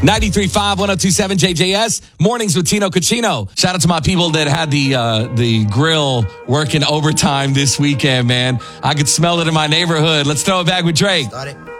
93.5, 102.7 JJS. Mornings with Tino Cucino. Shout out to my people that had the grill working overtime this weekend, man. I could smell it in my neighborhood. Let's throw it back with Drake. Start it.